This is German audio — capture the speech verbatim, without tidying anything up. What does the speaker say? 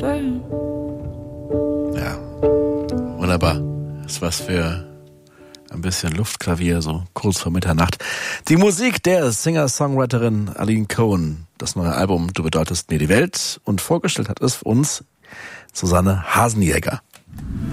Ja, wunderbar. Das ist was für ein bisschen Luftklavier, so kurz vor Mitternacht. Die Musik der Singer-Songwriterin Aline Cohen, das neue Album Du bedeutest mir die Welt, und vorgestellt hat es für uns Susanne Hasenjäger.